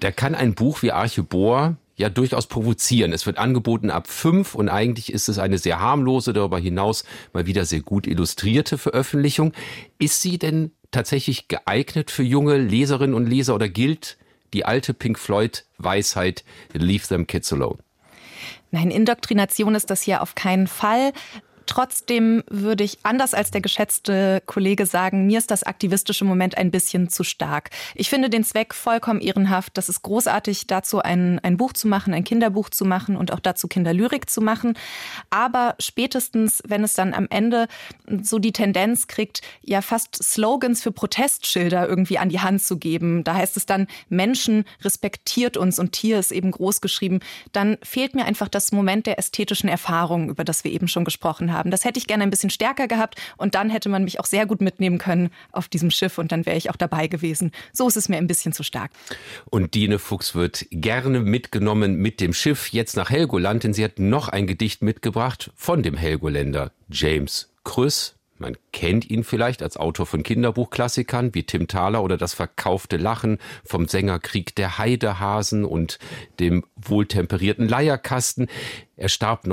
Da kann ein Buch wie Archebor ja durchaus provozieren. Es wird angeboten ab 5 und eigentlich ist es eine sehr harmlose, darüber hinaus mal wieder sehr gut illustrierte Veröffentlichung. Ist sie denn tatsächlich geeignet für junge Leserinnen und Leser oder gilt die alte Pink Floyd-Weisheit, leave them kids alone? Nein, Indoktrination ist das hier auf keinen Fall. Trotzdem würde ich, anders als der geschätzte Kollege, sagen, mir ist das aktivistische Moment ein bisschen zu stark. Ich finde den Zweck vollkommen ehrenhaft. Das ist großartig, dazu ein Buch zu machen, ein Kinderbuch zu machen und auch dazu Kinderlyrik zu machen. Aber spätestens, wenn es dann am Ende so die Tendenz kriegt, ja fast Slogans für Protestschilder irgendwie an die Hand zu geben, da heißt es dann, Menschen respektiert uns und Tier ist eben groß geschrieben, dann fehlt mir einfach das Moment der ästhetischen Erfahrung, über das wir eben schon gesprochen haben. Das hätte ich gerne ein bisschen stärker gehabt und dann hätte man mich auch sehr gut mitnehmen können auf diesem Schiff und dann wäre ich auch dabei gewesen. So ist es mir ein bisschen zu stark. Und Dine Fuchs wird gerne mitgenommen mit dem Schiff jetzt nach Helgoland, denn sie hat noch ein Gedicht mitgebracht von dem Helgoländer James Krüss. Man kennt ihn vielleicht als Autor von Kinderbuchklassikern wie Tim Thaler oder Das verkaufte Lachen, vom Sänger Krieg der Heidehasen und dem wohltemperierten Leierkasten. Er starb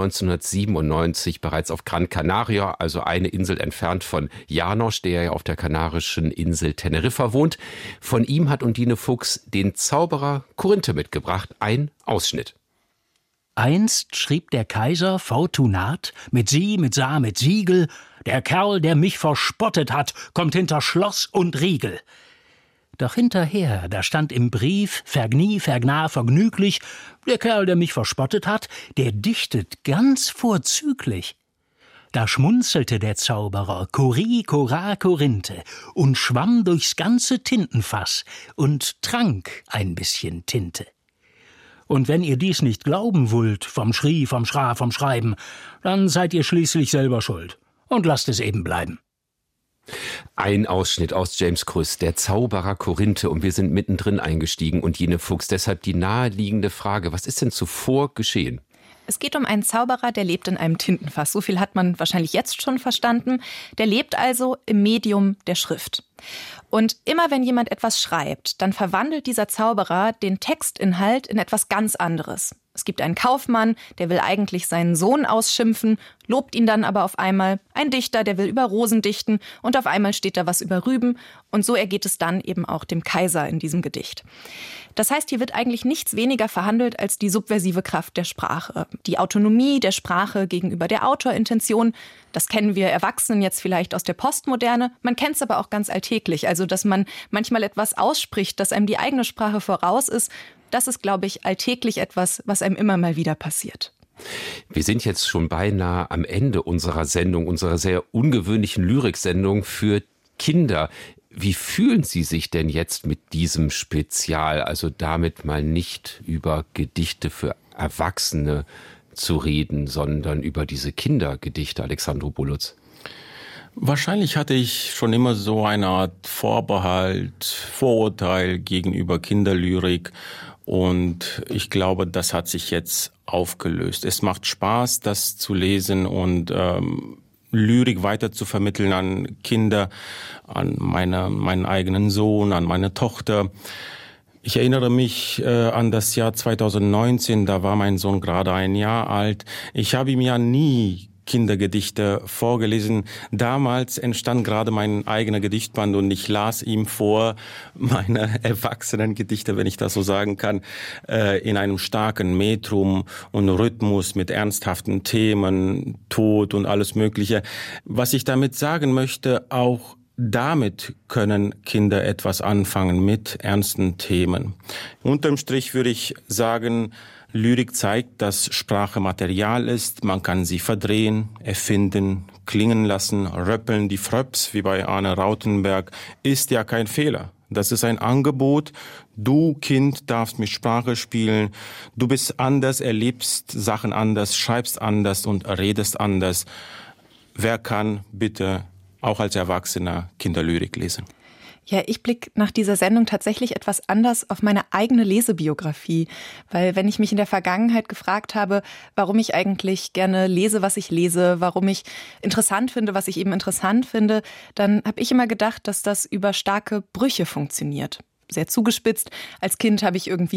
1997 bereits auf Gran Canaria, also eine Insel entfernt von János, der ja auf der kanarischen Insel Teneriffa wohnt. Von ihm hat Undine Fuchs den Zauberer Korinthe mitgebracht. Ein Ausschnitt. Einst schrieb der Kaiser Fortunat mit Sie, mit Sa, mit Siegel: Der Kerl, der mich verspottet hat, kommt hinter Schloss und Riegel. Doch hinterher, da stand im Brief, vergnie, vergna, vergnüglich: Der Kerl, der mich verspottet hat, der dichtet ganz vorzüglich. Da schmunzelte der Zauberer, Cori, Cora, Korinthe, und schwamm durchs ganze Tintenfass und trank ein bisschen Tinte. Und wenn ihr dies nicht glauben wollt, vom Schrie, vom Schra, vom Schreiben, dann seid ihr schließlich selber schuld. Und lasst es eben bleiben. Ein Ausschnitt aus James Krüss, der Zauberer Korinthe, und wir sind mittendrin eingestiegen. Und Dine Fuchs, deshalb die naheliegende Frage, was ist denn zuvor geschehen? Es geht um einen Zauberer, der lebt in einem Tintenfass. So viel hat man wahrscheinlich jetzt schon verstanden. Der lebt also im Medium der Schrift. Und immer wenn jemand etwas schreibt, dann verwandelt dieser Zauberer den Textinhalt in etwas ganz anderes. Es gibt einen Kaufmann, der will eigentlich seinen Sohn ausschimpfen, lobt ihn dann aber auf einmal. Ein Dichter, der will über Rosen dichten und auf einmal steht da was über Rüben. Und so ergeht es dann eben auch dem Kaiser in diesem Gedicht. Das heißt, hier wird eigentlich nichts weniger verhandelt als die subversive Kraft der Sprache. Die Autonomie der Sprache gegenüber der Autorintention. Das kennen wir Erwachsenen jetzt vielleicht aus der Postmoderne. Man kennt es aber auch ganz alltäglich. Also, dass man manchmal etwas ausspricht, das einem die eigene Sprache voraus ist. Das ist, glaube ich, alltäglich etwas, was einem immer mal wieder passiert. Wir sind jetzt schon beinahe am Ende unserer Sendung, unserer sehr ungewöhnlichen Lyriksendung für Kinder. Wie fühlen Sie sich denn jetzt mit diesem Spezial, also damit mal nicht über Gedichte für Erwachsene zu reden, sondern über diese Kindergedichte, Alexandro Bulutz? Wahrscheinlich hatte ich schon immer so eine Art Vorbehalt, Vorurteil gegenüber Kinderlyrik. Und ich glaube, das hat sich jetzt aufgelöst. Es macht Spaß, das zu lesen und Lyrik weiter zu vermitteln an Kinder, an meinen eigenen Sohn, an meine Tochter. Ich erinnere mich an das Jahr 2019, da war mein Sohn gerade 1 Jahr alt. Ich habe ihm ja nie Kindergedichte vorgelesen. Damals entstand gerade mein eigener Gedichtband und ich las ihm vor meine erwachsenen Gedichte, wenn ich das so sagen kann, in einem starken Metrum und Rhythmus mit ernsthaften Themen, Tod und alles Mögliche. Was ich damit sagen möchte, auch damit können Kinder etwas anfangen mit ernsten Themen. Unterm Strich würde ich sagen, Lyrik zeigt, dass Sprache Material ist. Man kann sie verdrehen, erfinden, klingen lassen, röppeln. Die Fröps, wie bei Arne Rautenberg, ist ja kein Fehler. Das ist ein Angebot. Du, Kind, darfst mit Sprache spielen. Du bist anders, erlebst Sachen anders, schreibst anders und redest anders. Wer kann bitte auch als Erwachsener Kinderlyrik lesen? Ja, ich blicke nach dieser Sendung tatsächlich etwas anders auf meine eigene Lesebiografie. Weil wenn ich mich in der Vergangenheit gefragt habe, warum ich eigentlich gerne lese, was ich lese, warum ich interessant finde, was ich eben interessant finde, dann habe ich immer gedacht, dass das über starke Brüche funktioniert. Sehr zugespitzt. Als Kind habe ich irgendwie